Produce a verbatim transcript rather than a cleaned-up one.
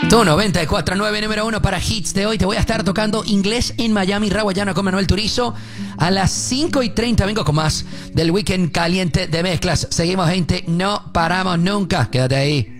Tu noventa y cuatro punto nueve, número uno para hits de hoy. Te voy a estar tocando Inglés en Miami, Rawayana con Manuel Turizo. A las cinco y treinta vengo con más del Weekend Caliente de Mezclas. Seguimos, gente, no paramos nunca. Quédate ahí.